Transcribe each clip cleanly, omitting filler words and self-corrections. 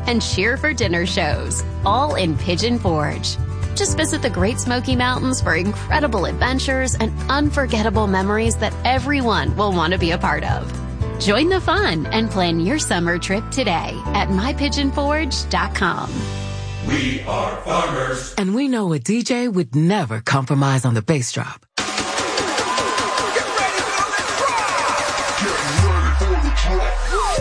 and cheer for dinner shows, all in Pigeon Forge. Just visit the Great Smoky Mountains for incredible adventures and unforgettable memories that everyone will want to be a part of. Join the fun and plan your summer trip today at mypigeonforge.com. We are farmers. And we know a DJ would never compromise on the bass drop. Get ready for the drop! Get ready for the drop!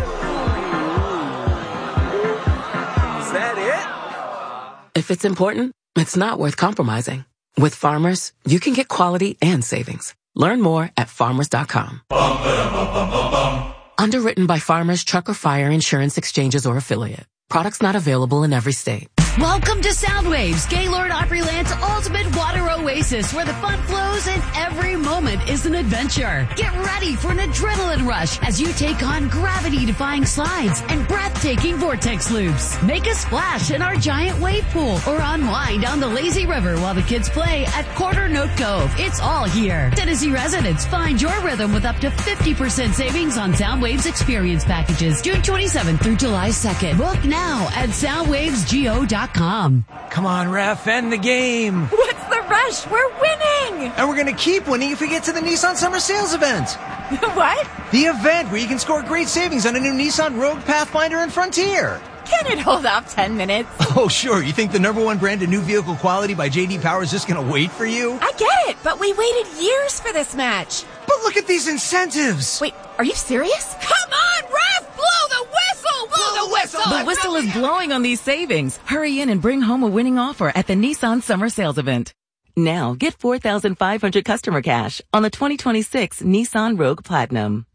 Is that it? If it's important, it's not worth compromising. With Farmers, you can get quality and savings. Learn more at farmers.com. Underwritten by Farmers Truck or Fire Insurance Exchanges or Affiliate. Products not available in every state. Welcome to Soundwaves, Gaylord Opryland's ultimate water oasis, where the fun flows and every moment is an adventure. Get ready for an adrenaline rush as you take on gravity-defying slides and breathtaking vortex loops. Make a splash in our giant wave pool or unwind down the lazy river while the kids play at Quarter Note Cove. It's all here. Tennessee residents, find your rhythm with up to 50% savings on Soundwaves experience packages, June 27th through July 2nd. Book now at soundwavesgo.com. Come on, ref, end the game. What's the rush? We're winning! And we're going to keep winning if we get to the Nissan Summer Sales event. What? The event where you can score great savings on a new Nissan Rogue, Pathfinder, and Frontier. Can it hold off 10 minutes? Oh, sure. You think the #1 brand in new vehicle quality by J.D. Power is just going to wait for you? I get it, but we waited years for this match. But look at these incentives. Wait, are you serious? Come on, ref! Blow the whistle! Blow the whistle! The whistle is blowing on these savings. Hurry in and bring home a winning offer at the Nissan Summer Sales event. Now, get 4,500 customer cash on the 2026 Nissan Rogue Platinum.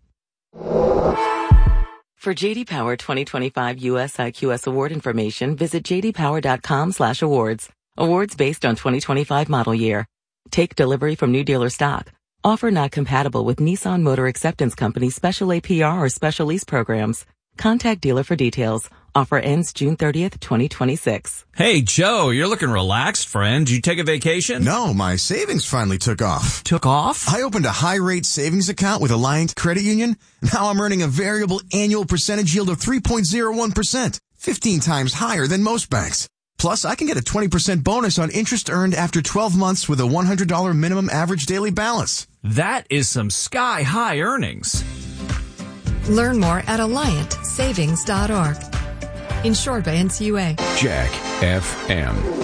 For J.D. Power 2025 U.S. IQS award information, visit jdpower.com/awards. Awards based on 2025 model year. Take delivery from new dealer stock. Offer not compatible with Nissan Motor Acceptance Company special APR or special lease programs. Contact dealer for details. Offer ends June 30th, 2026. Hey, Joe, you're looking relaxed, friend. Did you take a vacation? No, my savings finally took off. Took off? I opened a high-rate savings account with Alliant Credit Union. Now I'm earning a variable annual percentage yield of 3.01%, 15 times higher than most banks. Plus, I can get a 20% bonus on interest earned after 12 months with a $100 minimum average daily balance. That is some sky-high earnings. Learn more at AlliantSavings.org. Insured by NCUA. Jack FM.